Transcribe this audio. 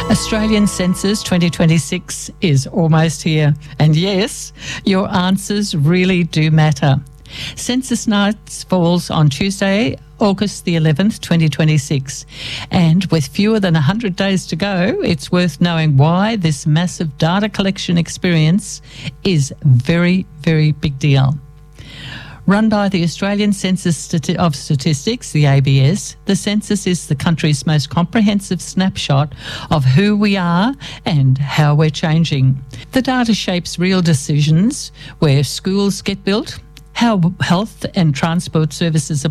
Australian Census 2026 is almost here. And yes, your answers really do matter. Census Nights falls on Tuesday, August the 11th, 2026. And with fewer than 100 days to go, it's worth knowing why this massive data collection experience is very, very big deal. Run by the Australian Census of Statistics, the ABS, the census is the country's most comprehensive snapshot of who we are and how we're changing. The data shapes real decisions, where schools get built, how health and transport services are